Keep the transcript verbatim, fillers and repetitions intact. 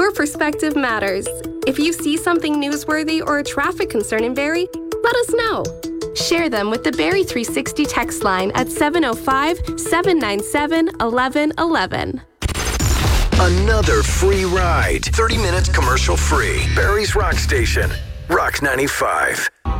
Your perspective matters. If you see something newsworthy or a traffic concern in Barrie, let us know. Share them with the Barrie three sixty text line at seven oh five, seven nine seven, one one one one. Another free ride. thirty minutes commercial free. Barrie's Rock Station. Rock ninety-five.